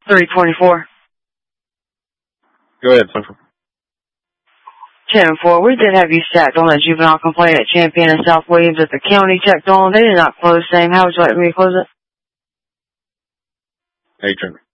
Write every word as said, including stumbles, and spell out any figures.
three twenty-four. Go ahead, Central. ten four, we did have you stacked on that juvenile complaint at Champion and South Williams that the county checked on. They did not close same. How would you like me to close it? Patron.